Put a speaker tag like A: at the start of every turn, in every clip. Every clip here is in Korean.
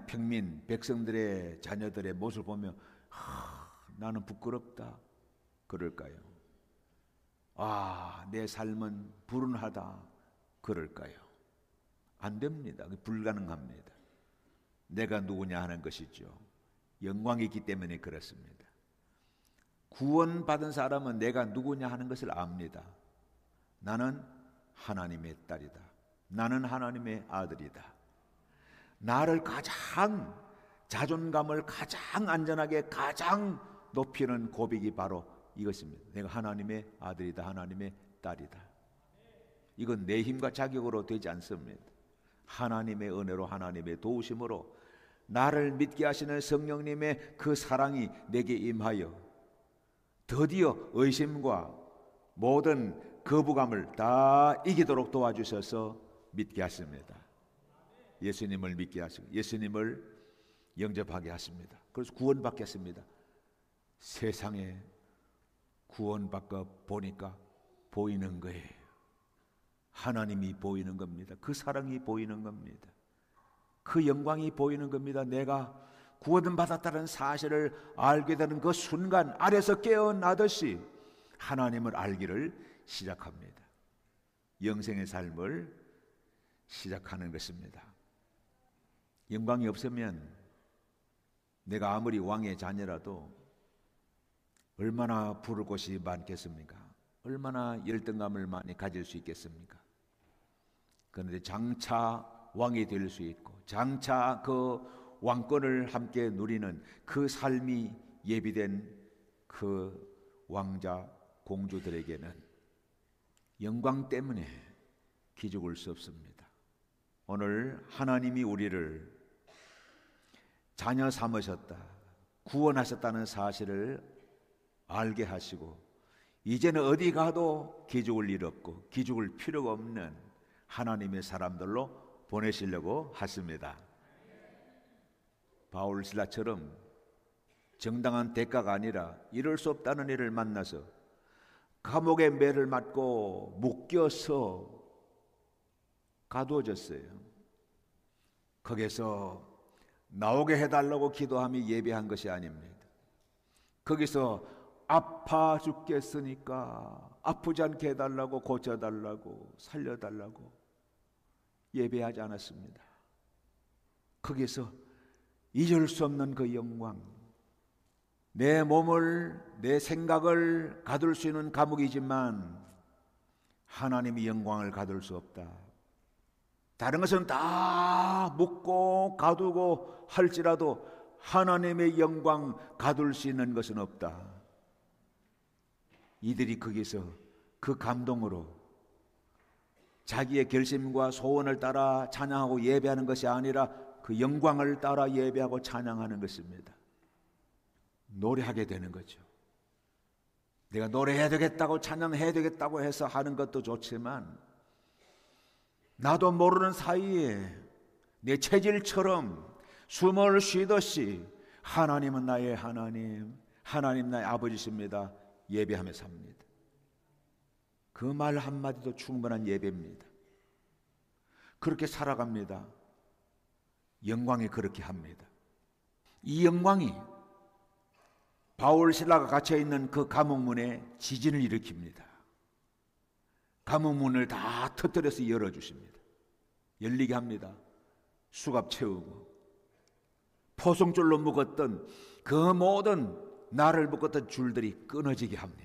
A: 평민, 백성들의 자녀들의 모습을 보며 나는 부끄럽다 그럴까요? 내 삶은 불운하다 그럴까요? 안 됩니다. 불가능합니다. 내가 누구냐 하는 것이죠. 영광이 있기 때문에 그렇습니다. 구원받은 사람은 내가 누구냐 하는 것을 압니다. 나는 하나님의 딸이다. 나는 하나님의 아들이다. 나를 가장, 자존감을 가장 안전하게 가장 높이는 고백이 바로 이것입니다. 내가 하나님의 아들이다. 하나님의 딸이다. 이건 내 힘과 자격으로 되지 않습니다. 하나님의 은혜로, 하나님의 도우심으로 나를 믿게 하시는 성령님의 그 사랑이 내게 임하여 드디어 의심과 모든 거부감을 다 이기도록 도와주셔서 믿게 하십니다. 예수님을 믿게 하시고 예수님을 영접하게 하십니다. 그래서 구원받게 했습니다. 세상에 구원받고 보니까 보이는 거예요. 하나님이 보이는 겁니다. 그 사랑이 보이는 겁니다. 그 영광이 보이는 겁니다. 내가 구원받았다는 사실을 알게 되는 그 순간 아래서 깨어나듯이 하나님을 알기를 시작합니다. 영생의 삶을 시작하는 것입니다. 영광이 없으면 내가 아무리 왕의 자녀라도 얼마나 부를 곳이 많겠습니까? 얼마나 열등감을 많이 가질 수 있겠습니까? 그런데 장차 왕이 될 수 있고 장차 그 왕권을 함께 누리는 그 삶이 예비된 그 왕자 공주들에게는 영광 때문에 기죽을 수 없습니다. 오늘 하나님이 우리를 자녀 삼으셨다, 구원하셨다는 사실을 알게 하시고 이제는 어디 가도 기죽을 일 없고 기죽을 필요가 없는 하나님의 사람들로 보내시려고 하십니다. 바울 실라처럼 정당한 대가가 아니라 이럴 수 없다는 일을 만나서 감옥의 매를 맞고 묶여서 가두어졌어요. 거기서 나오게 해달라고 기도하며 예배한 것이 아닙니다. 거기서 아파 죽겠으니까 아프지 않게 해달라고, 고쳐달라고, 살려달라고 예배하지 않았습니다. 거기서 잊을 수 없는 그 영광, 내 몸을, 내 생각을 가둘 수 있는 감옥이지만 하나님의 영광을 가둘 수 없다. 다른 것은 다 묶고 가두고 할지라도 하나님의 영광 가둘 수 있는 것은 없다. 이들이 거기서 그 감동으로 자기의 결심과 소원을 따라 찬양하고 예배하는 것이 아니라 그 영광을 따라 예배하고 찬양하는 것입니다. 노래하게 되는 거죠. 내가 노래해야 되겠다고 찬양해야 되겠다고 해서 하는 것도 좋지만 나도 모르는 사이에 내 체질처럼 숨을 쉬듯이 하나님은 나의 하나님, 하나님 나의 아버지십니다. 예배하며 삽니다. 그 말 한마디도 충분한 예배입니다. 그렇게 살아갑니다. 영광이 그렇게 합니다. 이 영광이 바울 실라가 갇혀있는 그 감옥문에 지진을 일으킵니다. 감옥문을 다 터뜨려서 열어주십니다. 열리게 합니다. 수갑 채우고 포송줄로 묶었던 그 모든 나를 묶었던 줄들이 끊어지게 합니다.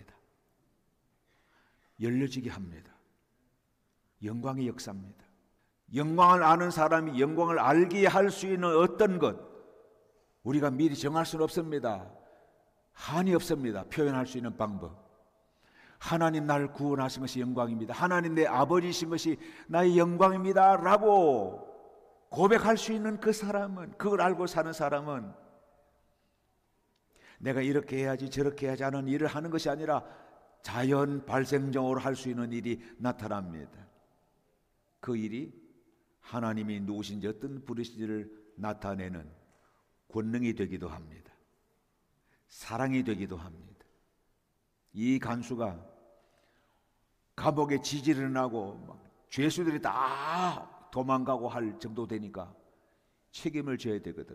A: 열려지게 합니다. 영광의 역사입니다. 영광을 아는 사람이 영광을 알게 할 수 있는 어떤 것 우리가 미리 정할 수는 없습니다. 한이 없습니다. 표현할 수 있는 방법. 하나님 나를 구원하신 것이 영광입니다. 하나님 내 아버지신 것이 나의 영광입니다 라고 고백할 수 있는 그 사람은, 그걸 알고 사는 사람은 내가 이렇게 해야지 저렇게 해야지 하는 일을 하는 것이 아니라 자연 발생적으로 할 수 있는 일이 나타납니다. 그 일이 하나님이 누구신지 어떤 분이신지를 나타내는 권능이 되기도 합니다. 사랑이 되기도 합니다. 이 간수가 감옥에 지진을 나고 죄수들이 다 도망가고 할 정도 되니까 책임을 져야 되거든.